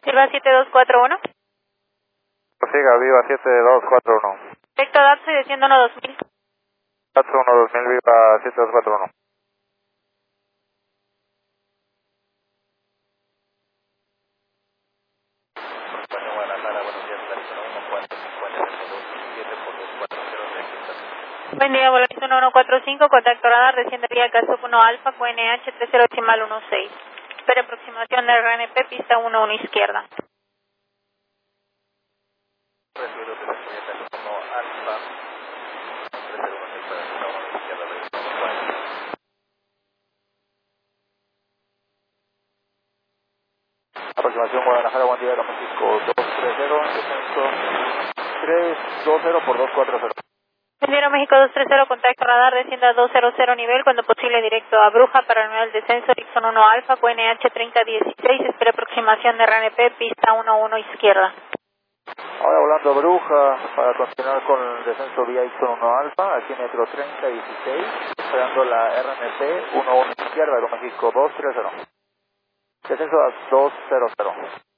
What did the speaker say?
Viva 7241. Siga, Viva 7241. Directo a Datsun y desciendo 2000. Datsun 2000, Viva 7241. Buen día, Volaris 1145, contacto radar, desciende vía Casop 1 Alfa, QNH 30 Espera aproximación de RNP, pista 11 izquierda. Aproximación Guadalajara, buen día, México 230, descenso 320 por 240. Buen México 230, contacto radar, descienda a 200 nivel, cuando posible directo a Bruja para el nivel descenso, Dixon 1 Alfa, QNH 3016, espera aproximación de RNP, pista 11 izquierda. Ahora volando a Bruja para continuar con el descenso vía X1 Alfa, aquí metro 3016, esperando la RNP 11 izquierda, México 230. Descenso a 200.